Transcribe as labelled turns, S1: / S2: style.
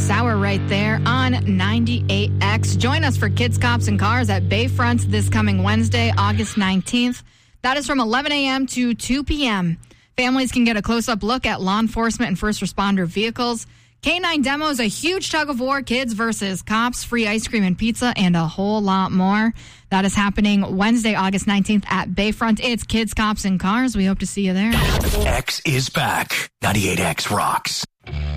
S1: Sour right there on 98X. Join us for Kids, Cops, and Cars at Bayfront this coming Wednesday, August 19th. That is from 11 a.m. to 2 p.m. Families can get a close-up look at law enforcement and first responder vehicles. K9 demos, a huge tug-of-war, kids versus cops, free ice cream and pizza, and a whole lot more. That is happening Wednesday, August 19th at Bayfront. It's Kids, Cops, and Cars. We hope to see you there.
S2: X is back. 98X rocks.